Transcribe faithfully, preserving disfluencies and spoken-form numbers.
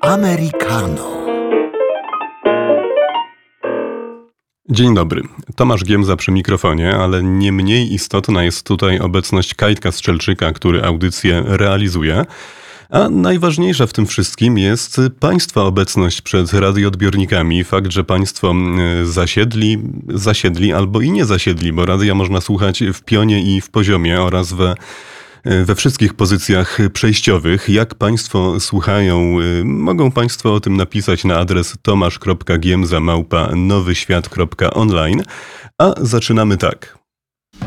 Americano. Dzień dobry. Tomasz Giemza przy mikrofonie, ale nie mniej istotna jest tutaj obecność Kajtka Strzelczyka, który audycję realizuje. A najważniejsza w tym wszystkim jest Państwa obecność przed radioodbiornikami. Fakt, że Państwo zasiedli, zasiedli albo i nie zasiedli, bo radia można słuchać w pionie i w poziomie oraz we we wszystkich pozycjach przejściowych. Jak Państwo słuchają, mogą Państwo o tym napisać na adres tomasz kropka giemza małpa nowy świat kropka online. A zaczynamy tak.